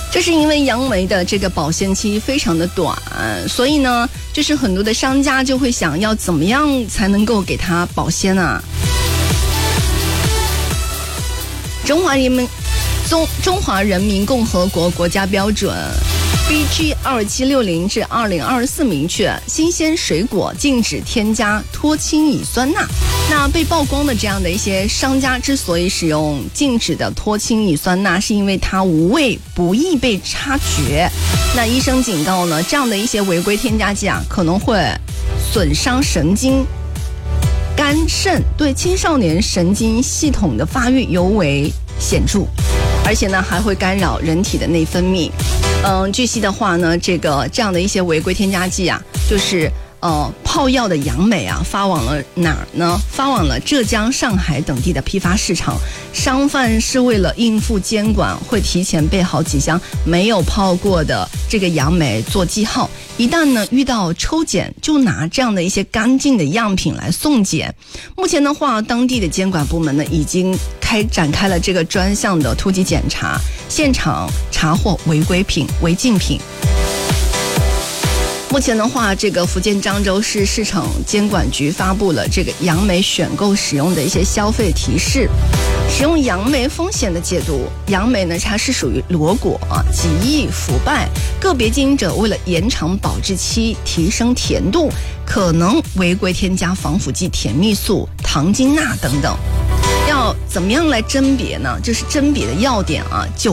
这是因为杨梅的这个保鲜期非常的短，所以呢，就是很多的商家就会想要怎么样才能够给它保鲜啊。中华人民共和国国家标准 BG 2760至2024明确，新鲜水果禁止添加脱氢乙酸钠。那被曝光的这样的一些商家之所以使用禁止的脱氢乙酸钠，是因为它无味，不易被察觉。那医生警告呢，这样的一些违规添加剂啊，可能会损伤神经、肝肾，对青少年神经系统的发育尤为显著，而且呢还会干扰人体的内分泌。据悉的话呢，这样的一些违规添加剂啊，就是泡药的杨梅啊，发往了哪儿呢？发往了浙江、上海等地的批发市场。商贩是为了应付监管，会提前备好几箱没有泡过的这个杨梅做记号。一旦呢遇到抽检，就拿这样的一些干净的样品来送检。目前的话，当地的监管部门呢已经展开了这个专项的突击检查，现场查获违规品、违禁品。目前的话，这个福建漳州市市场监管局发布了这个杨梅选购使用的一些消费提示，使用杨梅风险的解读。杨梅呢，它是属于裸果，极易腐败，个别经营者为了延长保质期、提升甜度，可能违规添加防腐剂、甜蜜素、糖精钠等等。要怎么样来甄别呢？就是甄别的要点啊，